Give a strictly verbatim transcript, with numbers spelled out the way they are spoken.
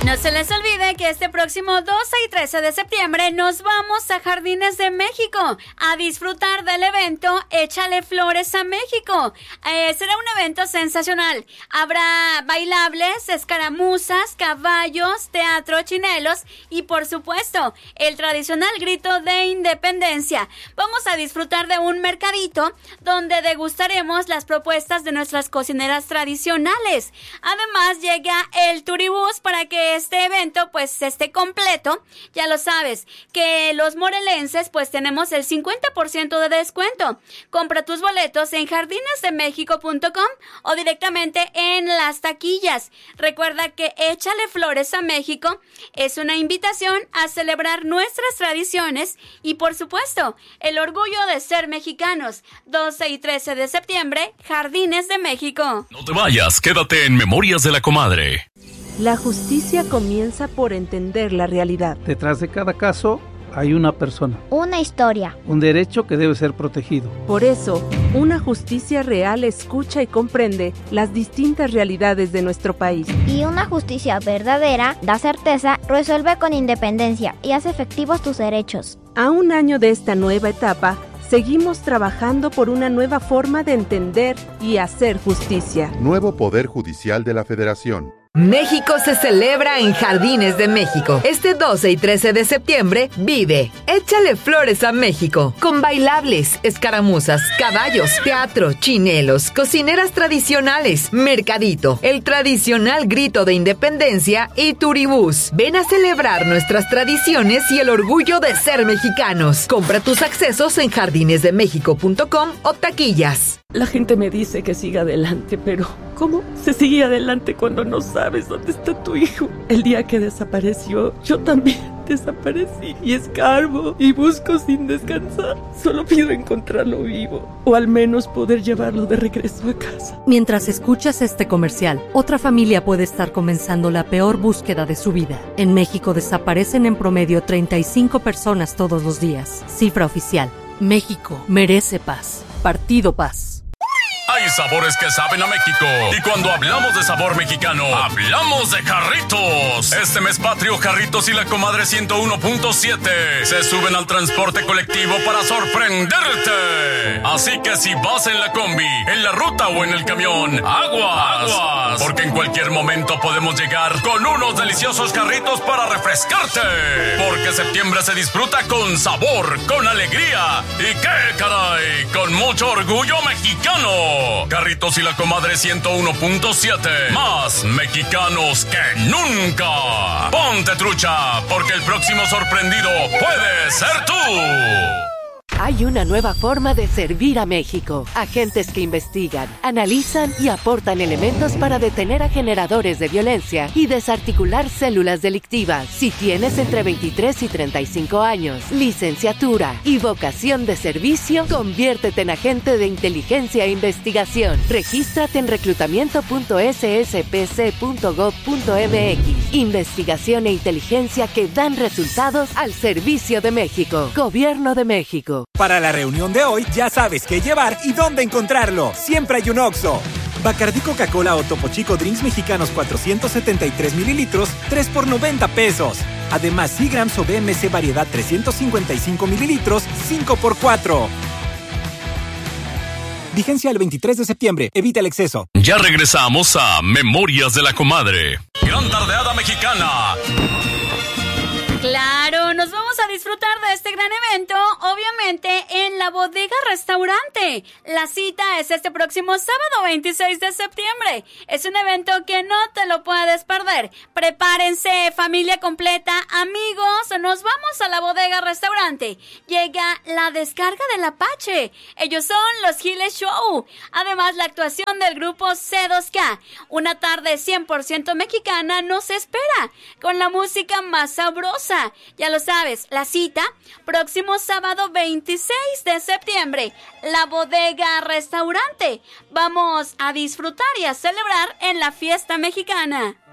No se les olvide que este próximo doce y trece de septiembre nos vamos a Jardines de México a disfrutar del evento Échale Flores a México. Eh, será un evento sensacional. Habrá bailables, escaramuzas, caballos, teatro, chinelos y por supuesto el tradicional grito de independencia. Vamos a disfrutar de un mercadito donde degustaremos las propuestas de nuestras cocineras tradicionales. Además llega el turibús para que este evento pues esté completo. Ya lo sabes, que los morelenses pues tenemos el cincuenta por ciento de descuento. Compra tus boletos en jardines de méxico punto com o directamente en las taquillas. Recuerda que Échale Flores a México es una invitación a celebrar nuestras tradiciones y por supuesto el orgullo de ser mexicanos. doce y trece de septiembre, Jardines de México. No te vayas, quédate en Memorias de la Comadre. La justicia comienza por entender la realidad. Detrás de cada caso hay una persona. Una historia. Un derecho que debe ser protegido. Por eso, una justicia real escucha y comprende las distintas realidades de nuestro país. Y una justicia verdadera da certeza, resuelve con independencia y hace efectivos tus derechos. A un año de esta nueva etapa, seguimos trabajando por una nueva forma de entender y hacer justicia. Nuevo Poder Judicial de la Federación. México se celebra en Jardines de México. Este doce y trece de septiembre, vive Échale Flores a México, con bailables, escaramuzas, caballos, teatro, chinelos, cocineras tradicionales, mercadito, el tradicional grito de independencia y turibús. Ven a celebrar nuestras tradiciones y el orgullo de ser mexicanos. Compra tus accesos en jardines de méxico punto com o taquillas. La gente me dice que siga adelante, pero ¿cómo se sigue adelante cuando no sabes dónde está tu hijo? El día que desapareció, yo también desaparecí y escarbo y busco sin descansar. Solo pido encontrarlo vivo o al menos poder llevarlo de regreso a casa. Mientras escuchas este comercial, otra familia puede estar comenzando la peor búsqueda de su vida. En México desaparecen en promedio treinta y cinco personas todos los días. Cifra oficial. México merece paz. Partido Paz. Hay sabores que saben a México. Y cuando hablamos de sabor mexicano, hablamos de Jarritos. Este mes patrio, Jarritos y la Comadre ciento uno punto siete se suben al transporte colectivo para sorprenderte. Así que si vas en la combi, en la ruta o en el camión, aguas, aguas, porque en cualquier momento podemos llegar con unos deliciosos Jarritos para refrescarte. Porque septiembre se disfruta con sabor, con alegría y qué caray, con mucho orgullo mexicano. Jarritos y la Comadre ciento uno punto siete. Más mexicanos que nunca. Ponte trucha, porque el próximo sorprendido puede ser tú. Hay una nueva forma de servir a México. Agentes que investigan, analizan y aportan elementos para detener a generadores de violencia y desarticular células delictivas. Si tienes entre veintitrés y treinta y cinco años, licenciatura y vocación de servicio, conviértete en agente de inteligencia e investigación. Regístrate en reclutamiento punto s s p c punto gov punto m x. Investigación e inteligencia que dan resultados al servicio de México. Gobierno de México. Para la reunión de hoy, ya sabes qué llevar y dónde encontrarlo. Siempre hay un Oxxo. Bacardí Coca-Cola o Topo Chico Drinks Mexicanos cuatrocientos setenta y tres mililitros, tres por noventa pesos. Además, Seagrams o B M C Variedad trescientos cincuenta y cinco mililitros, cinco por cuatro. Vigencia el veintitrés de septiembre. Evita el exceso. Ya regresamos a Memorias de la Comadre. Gran tardeada mexicana. Claro, nos vamos a disfrutar de este gran evento, obviamente en la Bodega Restaurante. La cita es este próximo sábado veintiséis de septiembre. Es un evento que no te lo puedes perder. Prepárense, familia completa, amigos, nos vamos a la Bodega Restaurante. Llega la descarga del Apache. Ellos son los Giles Show. Además, la actuación del grupo C dos K. Una tarde cien por ciento mexicana nos espera, con la música más sabrosa. Ya lo sabes, la cita, próximo sábado veintiséis de septiembre, la Bodega Restaurante. Vamos a disfrutar y a celebrar en la fiesta mexicana.